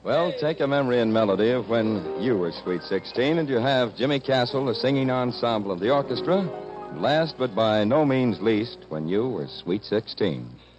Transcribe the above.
Well, take a memory and melody of when you were Sweet 16, and you have Jimmy Castle, the singing ensemble of the orchestra. And last but by no means least, when you were Sweet 16.